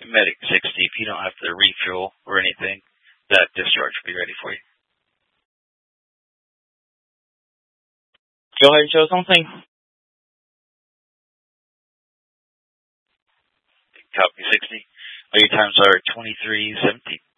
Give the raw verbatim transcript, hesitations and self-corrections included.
Medic sixty, if you don't have to refuel or anything, that discharge will be ready for you. Go ahead and show something. Copy sixty. Your times are twenty-three seventeen.